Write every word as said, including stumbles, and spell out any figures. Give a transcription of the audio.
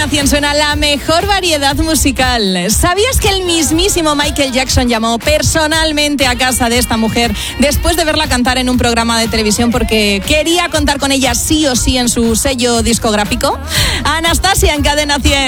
Cadena cien suena la mejor variedad musical. ¿Sabías que el mismísimo Michael Jackson llamó personalmente a casa de esta mujer después de verla cantar en un programa de televisión porque quería contar con ella sí o sí en su sello discográfico? Anastasia en Cadena cien.